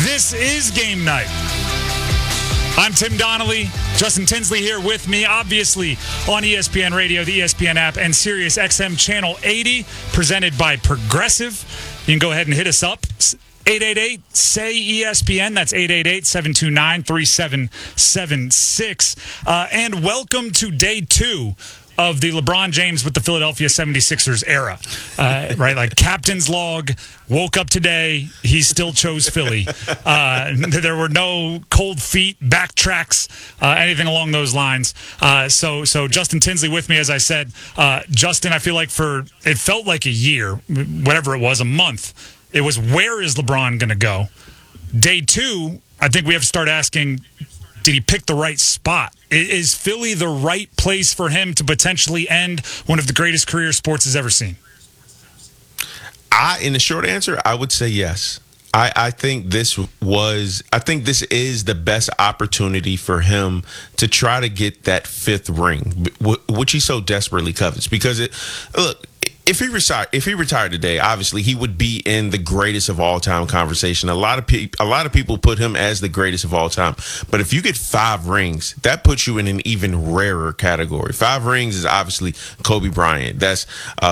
This is game night. I'm Tim Donnelly. Justin Tinsley here with me, obviously on ESPN Radio, the ESPN app, and Sirius XM Channel 80, presented by Progressive. You can go ahead and hit us up. 888-SAY-ESPN. That's 888-729-3776. And welcome to day 2 of the LeBron James with the Philadelphia 76ers era. Right? Like captain's log, woke up today, he still chose Philly. There were no cold feet, backtracks, anything along those lines. So Justin Tinsley with me, as I said. Justin, I feel like it felt like a year, whatever it was, a month. It was, where is LeBron going to go? Day 2, I think we have to start asking, did he pick the right spot? Is Philly the right place for him to potentially end one of the greatest careers sports has ever seen? In the short answer, I would say yes. I think this is the best opportunity for him to try to get that 5th ring, which he so desperately covets. Because if he retired today, obviously he would be in the greatest of all time conversation. A lot of people put him as the greatest of all time. But if you get 5 rings, that puts you in an even rarer category. 5 rings is obviously Kobe Bryant. That's